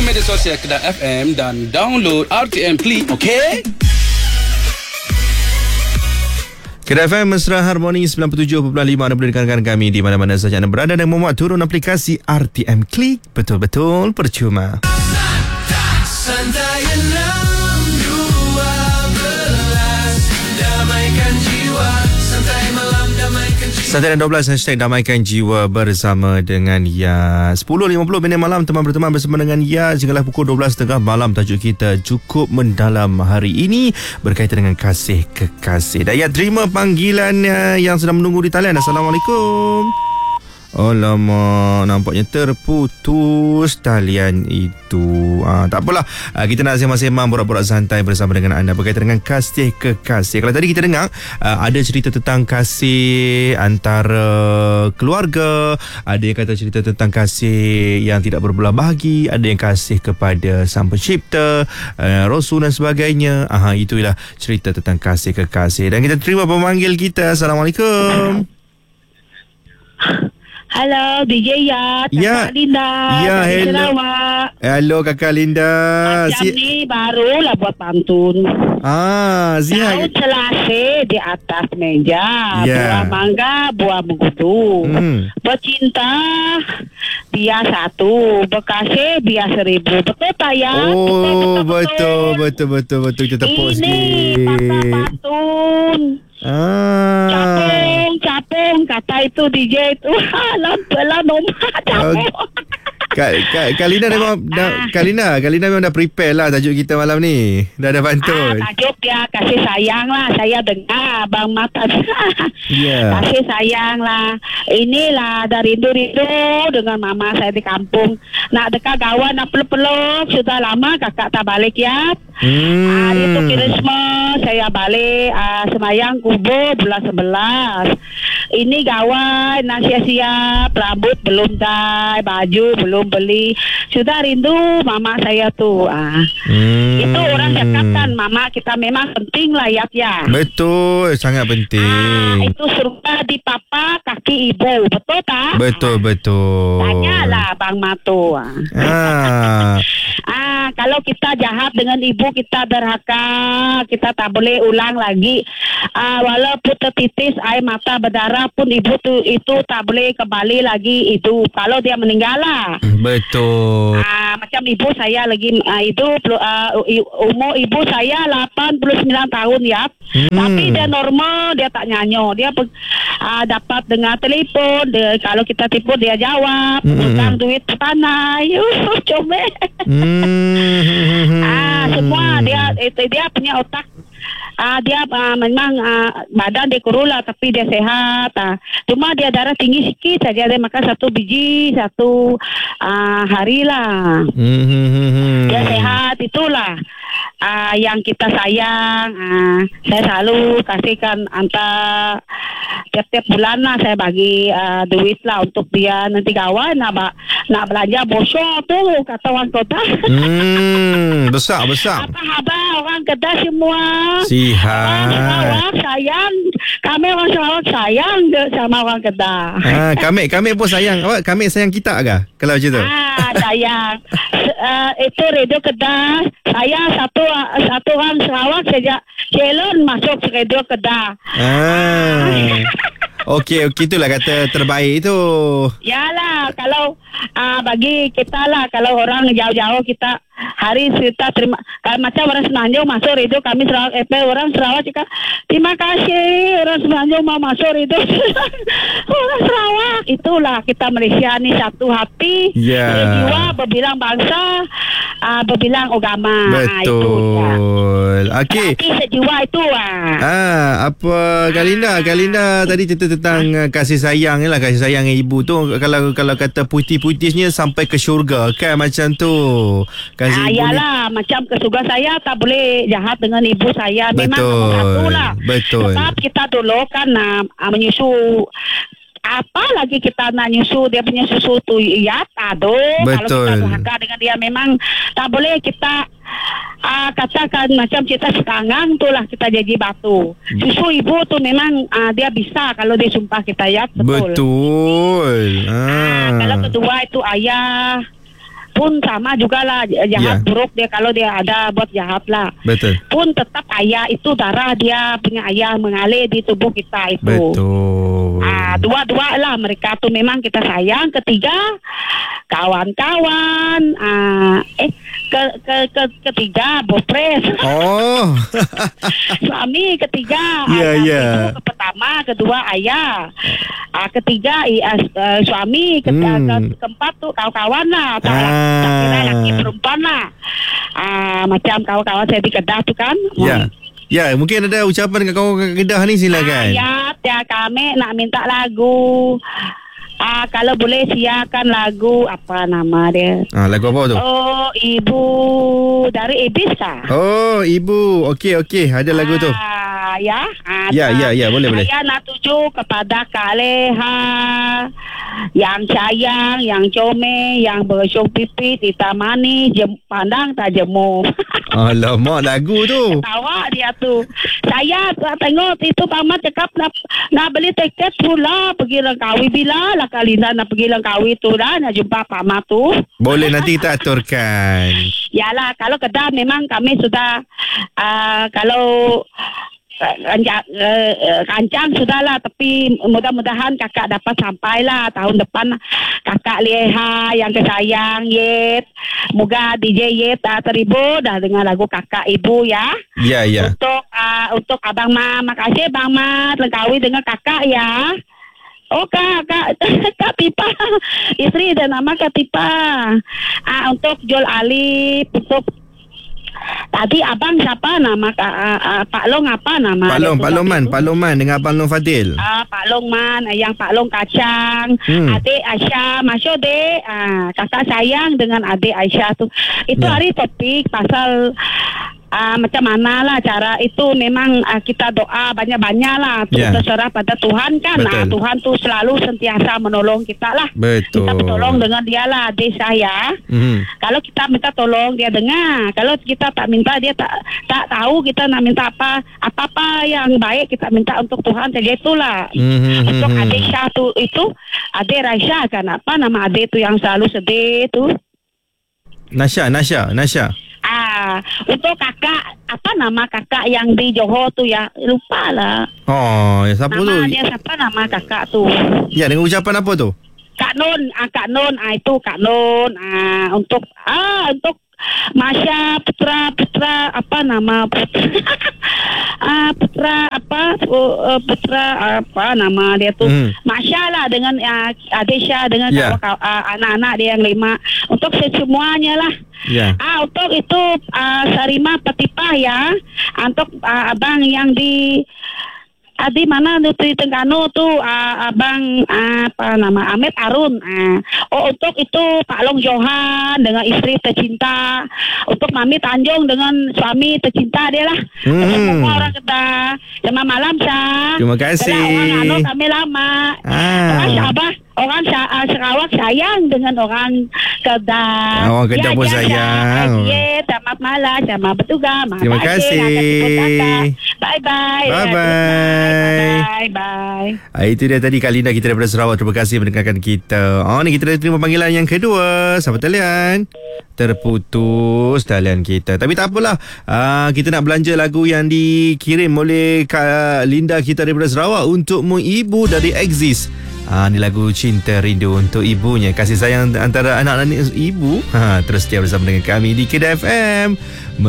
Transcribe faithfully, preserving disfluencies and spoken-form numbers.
media sosial Kedah F M dan download R T M Click, okey? Kedah F M Mesra Harmoni sembilan puluh tujuh perpuluhan lima. Anda boleh dengarkan kami di mana-mana sahaja anda berada dan memuat turun aplikasi R T M Click. Betul-betul percuma. Santai enam dua belas, damaikan jiwa. Santai malam, damaikan jiwa. Santai dua belas, hashtag damaikan jiwa bersama dengan Ya. Sepuluh lima puluh minit malam, teman berteman bersama dengan Ya. Sehinggalah pukul dua belas tiga puluh malam, tajuk kita cukup mendalam hari ini berkaitan dengan kasih kekasih. Dan Ya, terima panggilan yang sedang menunggu di talian. Assalamualaikum. Alamak, nampaknya terputus talian itu. Ah, tak apalah, ah, kita nak sembang-sembang borak-borak santai bersama dengan anda berkaitan dengan kasih kekasih. Kalau tadi kita dengar ah, ada cerita tentang kasih antara keluarga, ada yang kata cerita tentang kasih yang tidak berbelah bahagi, ada yang kasih kepada Sang Pencipta, ah, Rasul dan sebagainya. Ah, itulah cerita tentang kasih kekasih. Dan kita terima pemanggil kita. Assalamualaikum. Halo, D J Ya, Kakak Ya. Linda. Ya, dari hello. Sarawak. Halo Kakak Linda. Macam si- ni barulah buat pantun. Ah, sihat. Daun selasih di atas meja. Ya. Buah mangga, buah mengkudu. Hmm. Bercinta, biar satu. Berkasih, biar seribu. Betul tak ya? Oh, betul, betul, betul, betul. Kita tepuk Ini sikit. pakar pantun. Ah. Capung, capung. Kata itu D J itu. Alam, alam, nombor capung. Kak, Kak, Kak Lina memang dah, Kak Lina, Kak Lina memang dah prepare lah tajuk kita malam ni. Dah ada pantun. Ah, tajuk dia kasih sayang lah. Saya dengar Abang Mata. Ya. Kasih sayang lah. Inilah dari rindu-rindu dengan mama saya di kampung. Nak dekat kawan, nak peluk-peluk. Sudah lama kakak tak balik ya. Hmm. Hari itu Christmas saya balik ah, semayang kubur bulan sebelas. Ini gawai nak siap-siap, rambut belum dye, baju belum beli. Sudah rindu mama saya tu. Ah. Hmm. Itu orang dekatan mama kita memang penting lah ya ya. Betul, sangat penting. Ah, itu surga di papa kaki ibu, betul tak? Betul, betul. Tanyalah Bang Matu. Ah. Ah. ah, kalau kita jahat dengan ibu, kita derhaka, kita tak boleh ulang lagi. Ah, walaupun tertitis air mata berdarah pun ibu tu itu tak boleh kembali lagi itu kalau dia meninggal lah. Betul. Ah, macam ibu saya lagi ah, itu ah, umur ibu saya lapan puluh sembilan tahun ya. Hmm. Tapi dia normal, dia tak nyanyo. Dia ah, dapat dengar telefon, dia, kalau kita tipu dia jawab, hmm. Utang duit tanah. Yuh, comel. Hmm. ah, semua dia itu dia punya otak. Ah, dia ah, memang ah, badan dia kurus lah, tapi dia sehat. Ah. Cuma dia darah tinggi sikit saja. Dia makan satu biji satu ah, hari lah. Hmm. Dia sehat, itulah ah, yang kita sayang. Ah, saya selalu kasihkan antar tiap-tiap bulan lah saya bagi uh, duit lah untuk dia nanti kawan nak, ba- nak belanja bosok tu kata orang kota. Hmm, besar besar. Apa khabar orang Kedah semua? Sihat. Orang Sarawak sayang. Kami orang Sarawak sayang sama orang Kedah. Ah, kami kami pun sayang. Awak kami sayang kita agak kalau macam tu. Ah, sayang. uh, itu Radio Kedah. Saya satu satu orang Sarawak sejak Celon masuk Radio Kedah. Ah. Okey, okey, itulah kata terbaik tu. Yalah, kalau uh, bagi kita lah, kalau orang jauh-jauh kita hari kita terima, kalau macam orang Semenanjung masuk radio kami Sarawak F M, orang Sarawak cakap terima kasih orang Semenanjung mau masuk radio. Orang Sarawak, itulah kita Malaysia ni satu hati, yeah. Berjiwa, berbilang bangsa, uh, berbilang agama. Betul. Ah, okey. Hati sejiwa itu ah. Ah, apa Kalinda, Kalinda tadi cerita tentang uh, kasih sayang ni lah, kasih sayang ibu tu kalau kalau kata putih-putihnya sampai ke syurga kan macam tu. Kasih ah, ibu yalah, ni macam ke surga saya tak boleh jahat dengan ibu saya. Memang betul. satu lah. Betul. Sebab kita dulu kan uh, menyusu apa lagi kita nak nyusu dia punya susu tu ya aduh. Betul. Kalau kita durhaka dengan dia memang tak boleh kita uh, katakan macam kita setangang tu lah kita jadi batu. Susu ibu tu memang uh, dia bisa kalau dia sumpah kita ya betul. Betul. Ah. Uh, kalau kedua itu ayah pun sama jugalah jahat Ya. buruk dia kalau dia ada buat jahat lah. Betul. Pun tetap ayah itu darah dia punya ayah mengalir di tubuh kita itu. Betul. Ah, dua-dua lah mereka tuh memang kita sayang. Ketiga kawan-kawan. Ah, eh ke, ke, ke ketiga bopres. Oh. Suami ketiga. Ya, Ah, ya. Itu pertama, kedua ayah. Ah, ketiga i, as, uh, suami. Ke, Hmm. ke, keempat tuh kawan-kawan lah. Tak, Ah. tak kira laki perempuan lah. Ah, macam kawan-kawan saya di Kedah tuh kan. Ya. Ya, mungkin ada ucapan kat kawan Kedah ni, silakan. Ya, ya kami nak minta lagu. Ah, kalau boleh siarkan lagu apa nama dia? Ah, lagu apa tu? Oh, Ibu dari Ibis kah? Oh, ibu. Okey, okey. Ada lagu tu. Ah, ya. Ah, Ya, ya, ya. Boleh, boleh. Saya nak tuju kepada Kaleha yang sayang, yang comel, yang bersung pipit, hitam manis, jem, pandang tak jemu. Alamak, lagu tu. Tawa dia tu. Saya tengok itu Pak Mat cakap nak, nak beli tiket pula pergi Langkawi bila lah Kalinda nak pergi Langkawi tu dah nak jumpa Pak Mat tu. Boleh, nanti kita aturkan. Yalah kalau Kedah memang kami sudah uh, kalau Kancang, uh, uh, kancang sudahlah, tapi mudah-mudahan kakak dapat sampailah tahun depan. Kakak Leha yang kesayang Yet, moga D J Yet dah terhibur dah dengan lagu kakak ibu ya. Ya, ya. Untuk uh, untuk abang Ma, makasih Bang Ma Langkawi dengan kakak ya. Oh kak, kak, kak Tipa, istri dan nama kak Tipa. Ah, untuk Jol Ali, untuk tadi abang siapa nama uh, uh, Pak Long apa nama? Pak Long, Pak Longman, Pak Longman dengan Abang Long Fadil. Ah, Pak Longman, yang Pak Long Kacang, Hmm. adik Aisyah, masuk dek, ah, kakak sayang dengan adik Aisyah tu. Itu Ya. hari topik pasal ah, macam mana lah cara itu memang ah, kita doa banyak-banyak lah, tu Ya. terserah pada Tuhan kan. Nah, Betul. Tuhan tu selalu sentiasa menolong kita lah. Betul. Kita bertolong dengan dia lah, adik saya. Mhm. Kalau kita minta tolong dia dengar. Kalau kita tak minta dia tak tak tahu kita nak minta apa. Apa-apa yang baik kita minta untuk Tuhan saja itulah. Mhm, Untuk mhm. adik Syah tu itu adik Raisya kan apa nama adik tu yang selalu sedih tu. Nasya, Nasya, Nasya. Ah, untuk kakak apa nama kakak yang di Johor tu ya lupa lah. Oh, ya, siapa tu? Nama dia siapa nama kakak tu? Ya, dengan ucapan apa tu? Kak Nun, ah, Kak Nun, ah, itu Kak Nun, ah, untuk ah untuk Masya Putra Putra apa nama Putra ah, Putra apa uh, Putra apa nama dia tu Hmm. Masya lah dengan uh, Adesha dengan Ya. kawan-kawan, uh, anak-anak dia yang lima untuk semuanya lah. Ya. Ah, untuk itu uh, Sarima Petipah ya, untuk uh, abang yang di Adi mana tu di Tengganu tu uh, abang uh, apa nama Ahmed Arun. Uh. Oh untuk itu Pak Long Johan dengan istri tercinta. Untuk Mami Tanjung dengan suami tercinta dia lah. Hmm. Untuk semua orang Kedah. Selamat malam Syah. Terima kasih. Kalau orang anu kami lama. Ah. Orang Sabah, orang Sa- uh, Sarawak sayang dengan orang Kedah. Orang Kedah pun sayang. Ya, selamat malam, selamat bertugas. Terima kasih. Bye bye. Bye-bye. Bye bye. Ah, itu dia tadi Kak Linda kita daripada Sarawak. Terima kasih mendengarkan kita. Oh, ni kita dah terima panggilan yang kedua. Sahabat talian, terputus talian kita. Tapi tak apalah. Ah, kita nak belanja lagu yang dikirim oleh Kak Linda kita daripada Sarawak untukmu ibu dari Exist. Ah, ni lagu Cinta Rindu untuk ibunya. Kasih sayang antara anak-anak ibu. Ha, terus setia bersama dengan kami di Kedah F M.